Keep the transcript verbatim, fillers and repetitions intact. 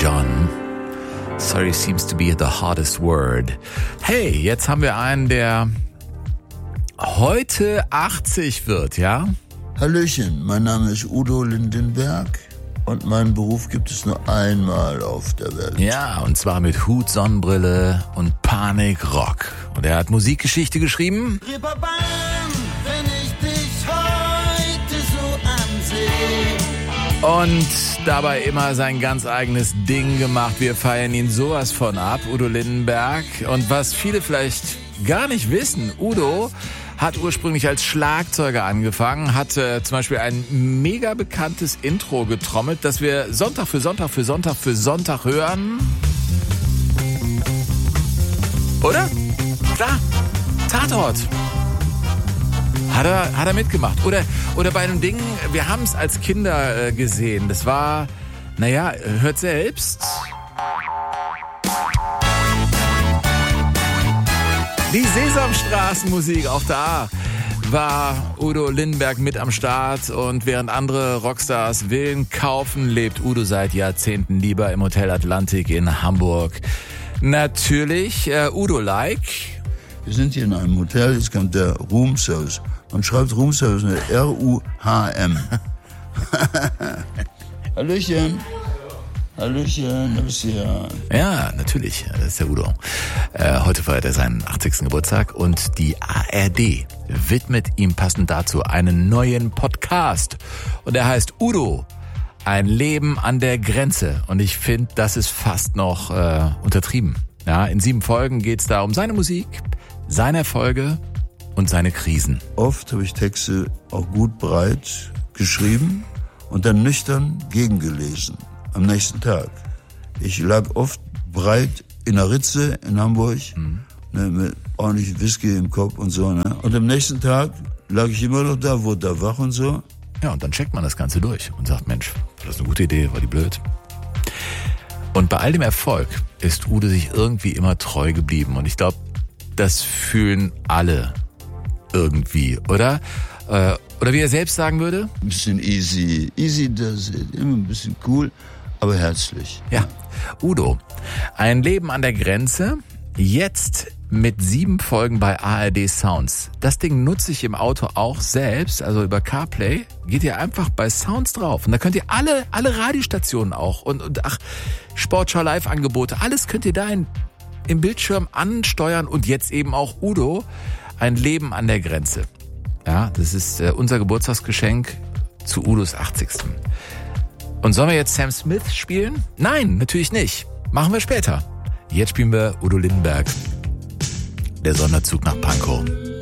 John. Sorry seems to be the hardest word. Hey, jetzt haben wir einen, der heute achtzig wird, ja? Hallöchen, mein Name ist Udo Lindenberg und meinen Beruf gibt es nur einmal auf der Welt. Ja, und zwar mit Hut, Sonnenbrille und Panikrock. Und er hat Musikgeschichte geschrieben. Reeperbahn, wenn ich dich heute so ansehe. Und dabei immer sein ganz eigenes Ding gemacht. Wir feiern ihn sowas von ab, Udo Lindenberg. Und was viele vielleicht gar nicht wissen, Udo hat ursprünglich als Schlagzeuger angefangen, hat äh, zum Beispiel ein mega bekanntes Intro getrommelt, das wir Sonntag für Sonntag für Sonntag für Sonntag hören. Oder? Klar, Tatort. Hat er, hat er mitgemacht. Oder, oder bei einem Ding, wir haben es als Kinder äh, gesehen. Das war, naja, hört selbst. Die Sesamstraßenmusik, auch da war Udo Lindenberg mit am Start. Und während andere Rockstars Villen kaufen, lebt Udo seit Jahrzehnten lieber im Hotel Atlantik in Hamburg. Natürlich äh, Udo-like. Wir sind hier in einem Hotel, jetzt kommt der Roomservice. Man schreibt Roomservice mit R U H M. Hallöchen. Hallöchen, du bist hier. Ja, natürlich, das ist der Udo. Äh, heute feiert er seinen achtzigsten Geburtstag und die A R D widmet ihm passend dazu einen neuen Podcast. Und er heißt Udo, ein Leben an der Grenze. Und ich finde, das ist fast noch äh, untertrieben. Ja, in sieben Folgen geht's da um seine Musik, seine Erfolge und seine Krisen. Oft habe ich Texte auch gut breit geschrieben und dann nüchtern gegengelesen am nächsten Tag. Ich lag oft breit in der Ritze in Hamburg, mhm. ne, mit ordentlich Whisky im Kopf und so. Ne? Und am nächsten Tag lag ich immer noch da, wurde da wach und so. Ja, und dann checkt man das Ganze durch und sagt, Mensch, war das eine gute Idee, war die blöd? Und bei all dem Erfolg ist Udo sich irgendwie immer treu geblieben. Und ich glaube, das fühlen alle irgendwie, oder? Äh, oder wie er selbst sagen würde? Ein bisschen easy, easy does it, immer ein bisschen cool, aber herzlich. Ja, Udo, ein Leben an der Grenze, jetzt mit sieben Folgen bei A R D Sounds. Das Ding nutze ich im Auto auch selbst, also über CarPlay. Geht ihr einfach bei Sounds drauf und da könnt ihr alle, alle Radiostationen auch und, und ach, Sportschau Live-Angebote, alles könnt ihr da in, im Bildschirm ansteuern und jetzt eben auch Udo, ein Leben an der Grenze. Ja, das ist äh, unser Geburtstagsgeschenk zu Udos achtzigsten Und sollen wir jetzt Sam Smith spielen? Nein, natürlich nicht. Machen wir später. Jetzt spielen wir Udo Lindenberg. Der Sonderzug nach Pankow.